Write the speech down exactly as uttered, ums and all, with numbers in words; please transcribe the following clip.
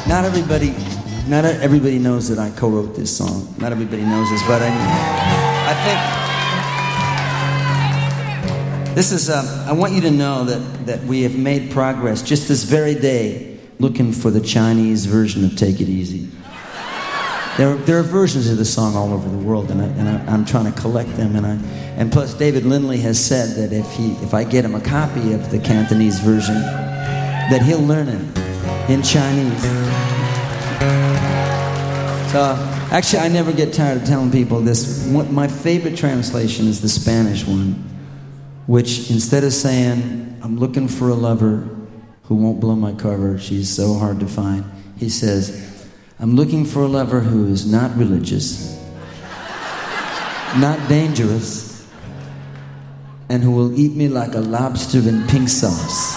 Not everybody, not everybody knows that I co-wrote this song. Not everybody knows this, but I, I think this is. Um, I want you to know that that we have made progress just this very day, looking for the Chinese version of "Take It Easy." There, there are versions of the song all over the world, and, I, and I, I'm trying to collect them. And I, and plus, David Lindley has said that if he, if I get him a copy of the Cantonese version, that he'll learn it in Chinese. So, actually, I never get tired of telling people this. One, my favorite translation is the Spanish one, which instead of saying, "I'm looking for a lover who won't blow my cover, she's so hard to find," he says, "I'm looking for a lover who is not religious, not dangerous, and who will eat me like a lobster in pink sauce."